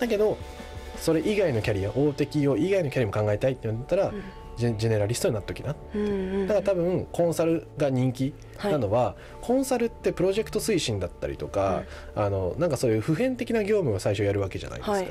だけどそれ以外のキャリア、大手企業以外のキャリアも考えたいって言ったら、ジェネラリストになっときな、だから多分コンサルが人気なのは、コンサルってプロジェクト推進だったりとか、なんかそういう普遍的な業務を最初やるわけじゃないですか、